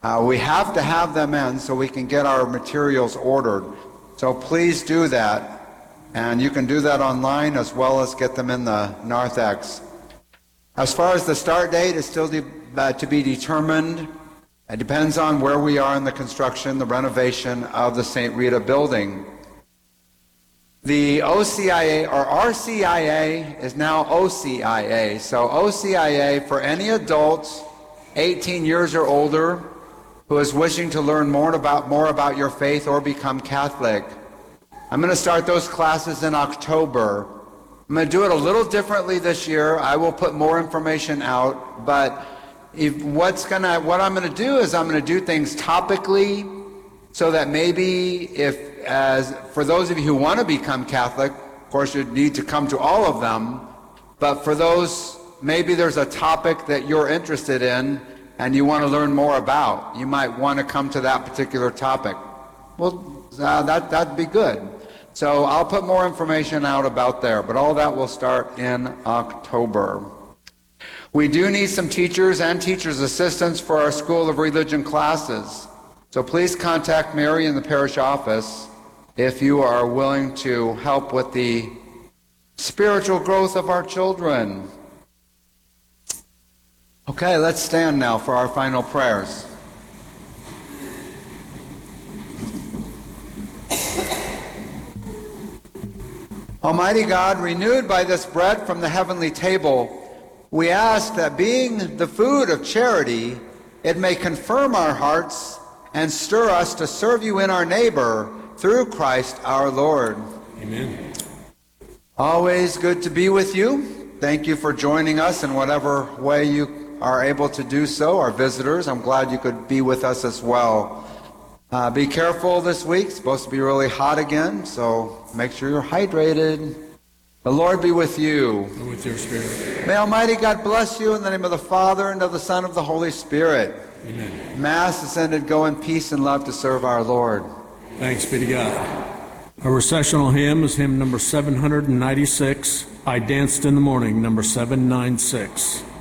We have to have them in so we can get our materials ordered. So please do that. And you can do that online as well as get them in the narthex. As far as the start date is still to be determined. It depends on where we are in the construction, the renovation of the St. Rita building. The OCIA, or RCIA, is now OCIA. So OCIA, for any adult 18 years or older who is wishing to learn more about your faith or become Catholic. I'm going to start those classes in October. I'm going to do it a little differently this year. I will put more information out, but what I'm going to do is I'm going to do things topically, so that maybe for those of you who want to become Catholic, of course you need to come to all of them, but for those, maybe there's a topic that you're interested in and you want to learn more about. You might want to come to that particular topic. Well, that'd be good. So I'll put more information out about there, but all that will start in October. We do need some teachers and teachers' assistants for our School of Religion classes. So please contact Mary in the parish office if you are willing to help with the spiritual growth of our children. Okay, let's stand now for our final prayers. Almighty God, renewed by this bread from the heavenly table, we ask that being the food of charity, it may confirm our hearts and stir us to serve you in our neighbor through Christ our Lord. Amen. Always good to be with you. Thank you for joining us in whatever way you are able to do so. Our visitors, I'm glad you could be with us as well. Be careful this week. It's supposed to be really hot again, so make sure you're hydrated. The Lord be with you. And with your spirit. May Almighty God bless you in the name of the Father, and of the Son, and of the Holy Spirit. Amen. Mass is ended. Go in peace and love to serve our Lord. Thanks be to God. Our recessional hymn is hymn number 796, I Danced in the Morning, number 796.